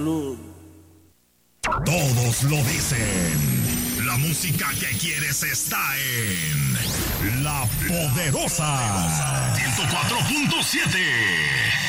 salud. Todos lo dicen. La música que quieres está en La Poderosa 104.7.